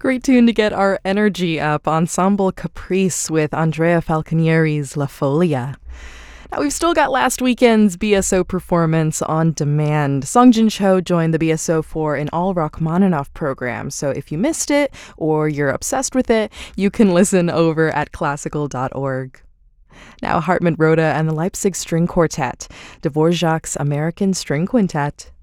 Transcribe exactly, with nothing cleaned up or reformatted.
Great tune to get our energy up. Ensemble Caprice with Andrea Falconieri's La Folia. Now, we've still got last weekend's B S O performance on demand. Songjin Cho joined the B S O for an all Rachmaninoff program, so if you missed it or you're obsessed with it, you can listen over at classical dot org. Now, Hartmut Roda and the Leipzig String Quartet, Dvorak's American String Quintet.